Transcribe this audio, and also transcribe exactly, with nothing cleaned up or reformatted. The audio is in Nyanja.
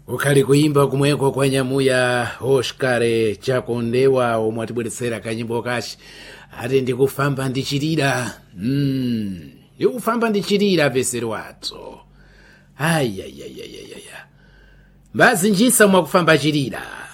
ukhali kuimba kumweko kwa nyamuya Oscar Chakondewa omwe atibweretsera kanyimbo kachi ati ndikufamba ndichirira mm. ndikufamba ndichirira vesero watso ayayayayaya mbazi njisa mwakufamba chirira